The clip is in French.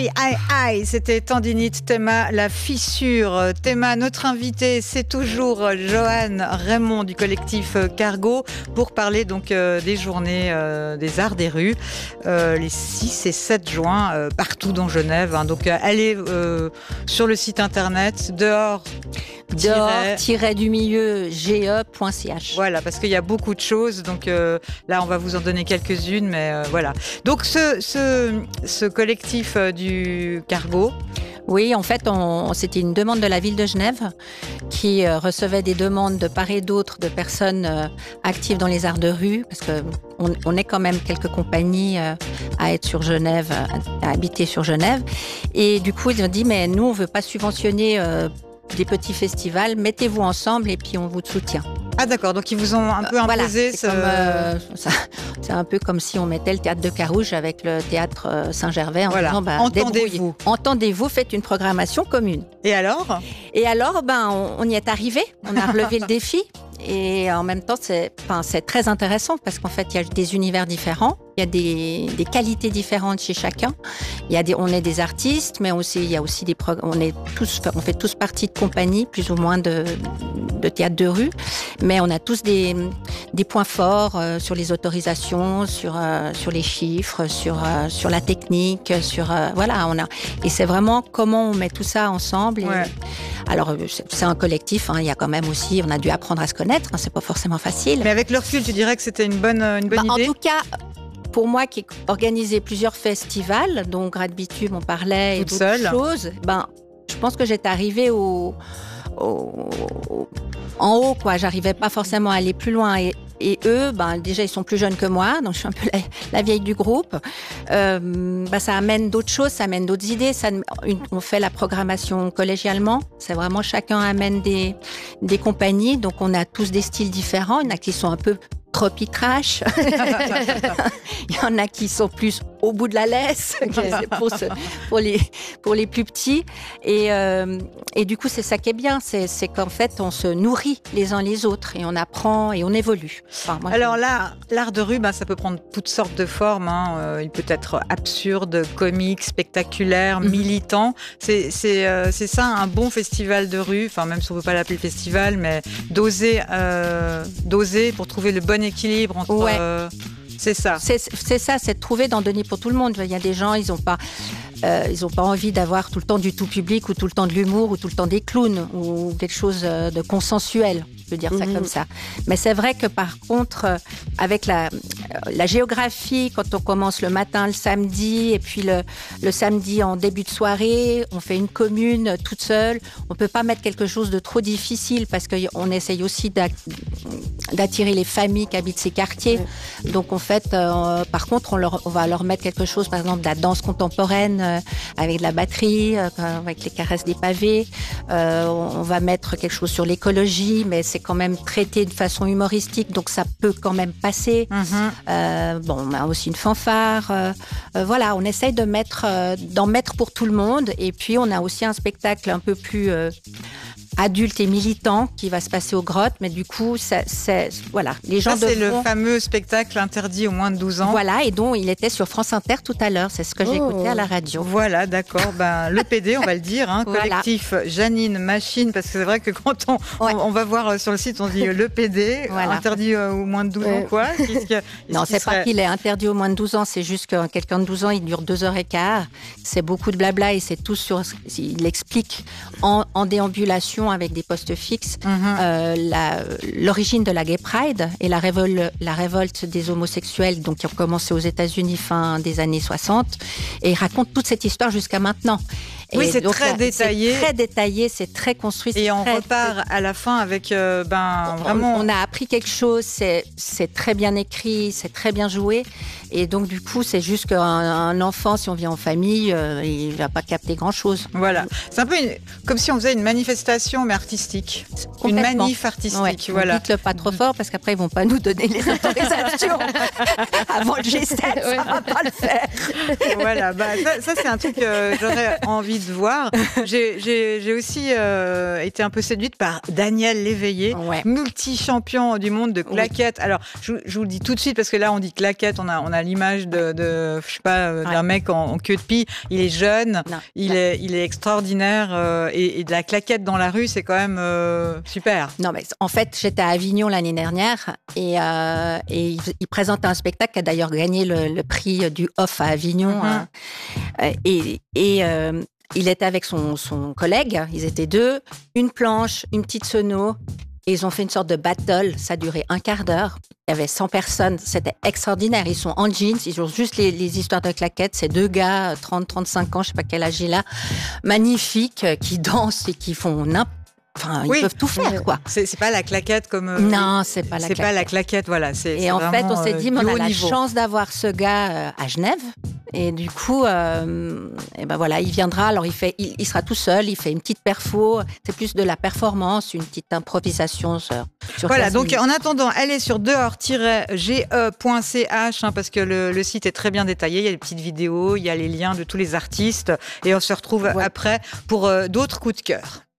Aïe, aïe, aïe, c'était tendinite, Théma, la fissure. Théma, notre invité, c'est toujours Joanne Raymond du collectif Cargo pour parler donc des journées des arts des rues les 6 et 7 juin partout dans Genève. Donc allez sur le site internet dehors-du-milieu-ge.ch. Voilà, parce qu'il y a beaucoup de choses. Donc là, on va vous en donner quelques-unes, mais voilà. Donc ce collectif du Cargo. Oui, en fait, c'était une demande de la ville de Genève qui recevait des demandes de part et d'autre de personnes actives dans les arts de rue, parce qu'on est quand même quelques compagnies à être sur Genève, à habiter sur Genève. Et du coup, ils ont dit, mais nous, on ne veut pas subventionner des petits festivals, mettez-vous ensemble et puis on vous soutient. Ah d'accord, donc ils vous ont un peu imposé c'est un peu comme si on mettait le théâtre de Carouge avec le théâtre Saint-Gervais en disant entendez-vous. Entendez-vous, faites une programmation commune. Et alors, on y est arrivé, on a relevé le défi. Et en même temps, c'est très intéressant parce qu'en fait, il y a des univers différents, il y a des qualités différentes chez chacun. On est des artistes, mais aussi il y a aussi on fait tous partie de compagnies, plus ou moins de théâtre de rue, mais on a tous des points forts sur les autorisations, sur les chiffres, sur la technique, et c'est vraiment comment on met tout ça ensemble. Ouais. Alors, c'est un collectif, il y a quand même aussi, on a dû apprendre à se connaître, c'est pas forcément facile. Mais avec le recul, tu dirais que c'était une bonne idée ? En tout cas, pour moi qui ai organisé plusieurs festivals, dont Grade Bitume, on parlait, et d'autres choses, je pense que j'étais arrivée en haut, quoi. J'arrivais pas forcément à aller plus loin. Et eux, déjà, ils sont plus jeunes que moi, donc je suis un peu la vieille du groupe. Ça amène d'autres choses, ça amène d'autres idées. On fait la programmation collégialement. C'est vraiment chacun amène des compagnies. Donc, on a tous des styles différents. Il y en a qui sont un peu tropi-trash. Il y en a qui sont plus au bout de la laisse, pour les plus petits. Et du coup, c'est ça qui est bien, c'est qu'en fait, on se nourrit les uns les autres et on apprend et on évolue. Alors là, l'art de rue, ça peut prendre toutes sortes de formes. Il peut être absurde, comique, spectaculaire, militant. C'est ça, un bon festival de rue. Enfin, même si on ne veut pas l'appeler festival, mais d'oser pour trouver le bon équilibre entre... Ouais. C'est ça. C'est ça, c'est de trouver d'en donner pour tout le monde. Il y a des gens, ils n'ont pas envie d'avoir tout le temps du tout public ou tout le temps de l'humour ou tout le temps des clowns ou quelque chose de consensuel. Je peux dire ça comme ça. Mais c'est vrai que par contre, avec la géographie, quand on commence le matin, le samedi, et puis le samedi en début de soirée, on fait une commune toute seule. On peut pas mettre quelque chose de trop difficile parce qu'on essaye aussi d'attirer les familles qui habitent ces quartiers. Ouais. Donc en fait, par contre, on va leur mettre quelque chose, par exemple de la danse contemporaine avec de la batterie, avec les caresses des pavés. On va mettre quelque chose sur l'écologie, mais c'est quand même traité de façon humoristique, donc ça peut quand même passer. On a aussi une fanfare. On essaye d'en mettre pour tout le monde. Et puis, on a aussi un spectacle un peu plus adulte et militant qui va se passer aux grottes, mais du coup, les gens c'est le fameux spectacle interdit aux moins de 12 ans. Voilà, et dont il était sur France Inter tout à l'heure, c'est ce que j'ai écouté à la radio. Voilà, d'accord, le PD, on va le dire, collectif Janine Machine, parce que c'est vrai que quand on va voir sur le site, on dit le PD, interdit aux moins de 12 ans, quoi. Non, c'est pas qu'il est interdit aux moins de 12 ans, c'est juste que quelqu'un de 12 ans, il dure 2h15, c'est beaucoup de blabla et c'est tout il explique en déambulation avec des postes fixes, l'origine de la Gay Pride et la révolte des homosexuels, donc qui ont commencé aux États-Unis fin des années 60, et il raconte toute cette histoire jusqu'à maintenant. Oui, c'est très détaillé. C'est très détaillé, c'est très construit. Et on repart à la fin avec vraiment... On a appris quelque chose, c'est très bien écrit, c'est très bien joué. Et donc, du coup, c'est juste qu'un enfant, si on vient en famille, il ne va pas capter grand-chose. Voilà. C'est un peu comme si on faisait une manifestation, mais artistique. Une manif artistique, voilà. Dites-le pas trop fort, parce qu'après, ils ne vont pas nous donner les autorisations. Avant le G7, ça ne va pas le faire. Voilà. Ça, c'est un truc que j'aurais envie de voir. J'ai aussi été un peu séduite par Daniel Léveillé, multi-champion du monde de claquettes. Alors, je vous le dis tout de suite, parce que là, on dit claquettes, on a l'image de je sais pas, d'un mec en queue de pie. Il est jeune, il est extraordinaire, et de la claquette dans la rue, c'est quand même super. Non, mais en fait, j'étais à Avignon l'année dernière, et il présente un spectacle qui a d'ailleurs gagné le prix du Off à Avignon. Il était avec son collègue, ils étaient deux, une planche, une petite sono, et ils ont fait une sorte de battle, ça a duré un quart d'heure, il y avait 100 personnes, c'était extraordinaire, ils sont en jeans, ils ont juste les histoires de claquettes, ces deux gars, 30-35 ans, je sais pas quel âge il a, magnifiques, qui dansent et qui font Enfin, ils peuvent tout faire, quoi. C'est pas la claquette comme... non, c'est pas la claquette. C'est pas la claquette, voilà. Et en fait, on s'est dit, mais on a la chance d'avoir ce gars à Genève. Et du coup, et ben voilà, il viendra. Alors, il sera tout seul, il fait une petite perfo. C'est plus de la performance, une petite improvisation sur voilà, donc en attendant, allez sur dehors-ge.ch parce que le site est très bien détaillé. Il y a des petites vidéos, il y a les liens de tous les artistes. Et on se retrouve après pour d'autres coups de cœur.